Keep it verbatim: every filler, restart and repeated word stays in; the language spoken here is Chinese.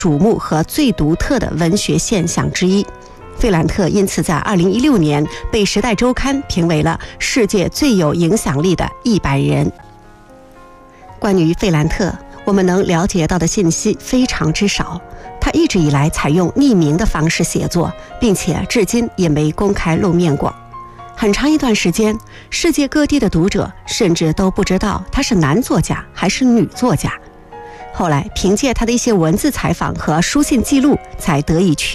瞩目和最独特的文学现象之一。费兰特因此在二零一六年被《时代周刊》评为了世界最有影响力的一百人。关于费兰特，我们能了解到的信息非常之少。他一直以来采用匿名的方式写作，并且至今也没公开露面过。很长一段时间，世界各地的读者甚至都不知道他是男作家还是女作家。后来，凭借他的一些文字采访和书信记录，才得以确